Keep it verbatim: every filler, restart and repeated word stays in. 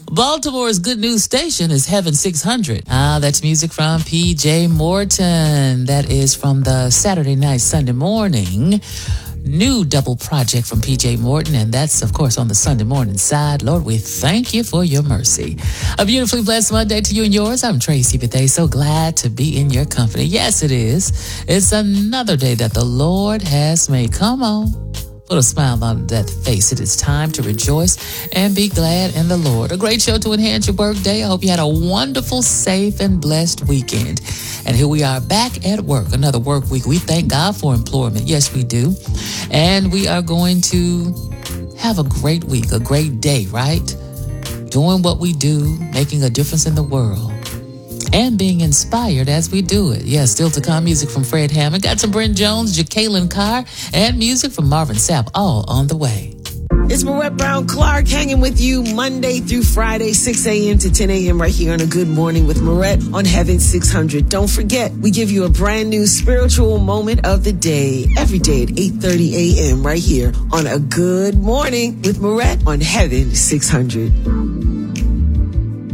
Baltimore's good news station is Heaven six hundred. Ah, that's music from P J Morton. That is from the Saturday night, Sunday morning new double project from P J Morton, and that's, of course, on the Sunday morning side. Lord, we thank you for your mercy. A beautifully blessed Monday to you and yours. I'm Tracy Bethea. So glad to be in your company. Yes, it is. It's another day that the Lord has made. Come on. Put a smile on that face. It is time to rejoice and be glad in the Lord. A great show to enhance your work day. I hope you had a wonderful, safe, and blessed weekend. And here we are back at work. Another work week. We thank God for employment. Yes, we do. And we are going to have a great week, a great day, right? Doing what we do, making a difference in the world, and being inspired as we do it. Yeah, still to come, music from Fred Hammond. Got some Brent Jones, Jacqueline Carr, and music from Marvin Sapp, all on the way. It's Marette Brown Clark hanging with you Monday through Friday, six a.m. to ten a.m. right here on A Good Morning with Marette on Heaven six hundred. Don't forget, we give you a brand new spiritual moment of the day every day at eight thirty a.m. right here on A Good Morning with Marette on Heaven six hundred.